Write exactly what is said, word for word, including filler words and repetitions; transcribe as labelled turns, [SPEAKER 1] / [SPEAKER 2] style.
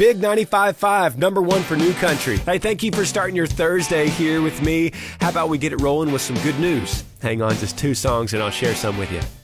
[SPEAKER 1] Big ninety-five point five, number one for New Country. Hey, thank you for starting your Thursday here with me. How about we get it rolling with some good news? Hang on, just two songs and I'll share some with you.